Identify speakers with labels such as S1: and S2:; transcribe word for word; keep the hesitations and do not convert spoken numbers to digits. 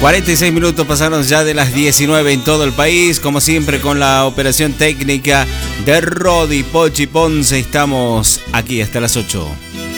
S1: cuarenta y seis minutos pasaron ya de las diecinueve en todo el país, como siempre con la operación técnica de Rodi Pochi Ponce. Estamos aquí hasta las ocho.